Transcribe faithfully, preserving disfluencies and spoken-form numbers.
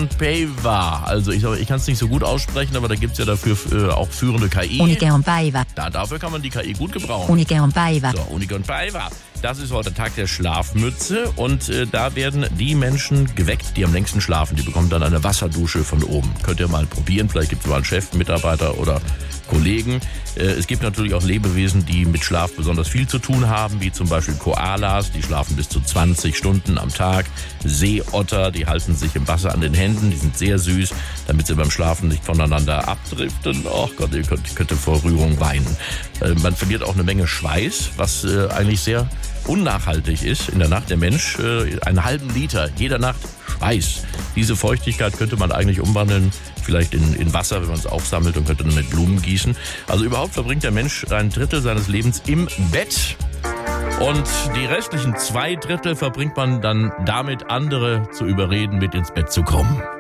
Päiva. Also ich, ich kann es nicht so gut aussprechen, aber da gibt es ja dafür äh, auch führende K I. Unicorn Päiva. Da, dafür kann man die K I gut gebrauchen. Unicorn Päiva. So, Unicorn Päiva. Das ist heute Tag der Schlafmütze und äh, da werden die Menschen geweckt, die am längsten schlafen. Die bekommen dann eine Wasserdusche von oben. Könnt ihr mal probieren, vielleicht gibt es mal einen Chef, Mitarbeiter oder Kollegen. Äh, es gibt natürlich auch Lebewesen, die mit Schlaf besonders viel zu tun haben, wie zum Beispiel Koalas, die schlafen bis zu zwanzig Stunden am Tag. Seeotter, die halten sich im Wasser an den Händen, die sind sehr süß, damit sie beim Schlafen nicht voneinander abdriften. Oh Gott, ihr könnt, ihr könnt vor Rührung weinen. Äh, man verliert auch eine Menge Schweiß, was äh, eigentlich sehr unnachhaltig ist. In der Nacht der Mensch äh, einen halben Liter jeder Nacht Schweiß. Diese Feuchtigkeit könnte man eigentlich umwandeln, vielleicht in, in Wasser, wenn man es aufsammelt und könnte dann mit Blumen gießen. Also überhaupt verbringt der Mensch ein Drittel seines Lebens im Bett. Und die restlichen zwei Drittel verbringt man dann damit, andere zu überreden, mit ins Bett zu kommen.